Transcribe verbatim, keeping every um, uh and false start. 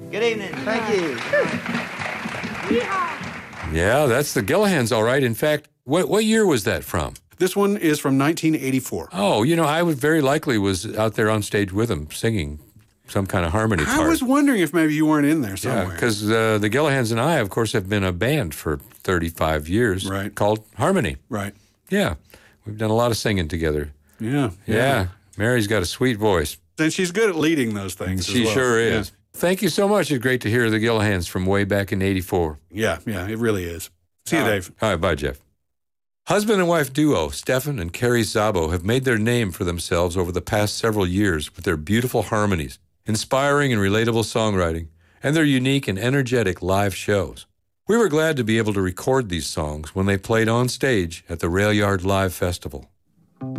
Good evening. Thank you. Yeah, that's the Gillihans, all right. In fact, what what year was that from? This one is from nineteen eighty-four. Oh, you know, I would very likely was out there on stage with them singing some kind of harmony I part. was wondering if maybe you weren't in there Yeah, somewhere. because uh, the Gillihans and I, of course, have been a band for thirty-five years Right. called Harmony. Right. Yeah, we've done a lot of singing together. Yeah. Yeah, Mary's got a sweet voice. And she's good at leading those things. as She well. sure Yeah. is. Thank you so much. It's great to hear the Gillihans from way back in eighty-four. Yeah, yeah, it really is. See you, All right. Dave. All right, bye, Jeff. Husband and wife duo, Stefan and Carrie Szabo, have made their name for themselves over the past several years with their beautiful harmonies, inspiring and relatable songwriting, and their unique and energetic live shows. We were glad to be able to record these songs when they played on stage at the Rail Yard Live Festival.